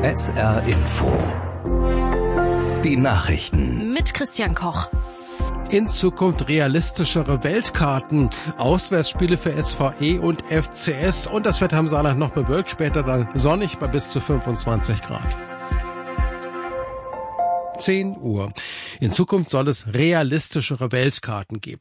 SR Info. Die Nachrichten. Mit Christian Koch. In Zukunft realistischere Weltkarten, Auswärtsspiele für SVE und FCS und das Wetter im Saarland noch bewölkt, später dann sonnig bei bis zu 25 Grad. 10 Uhr. In Zukunft soll es realistischere Weltkarten geben.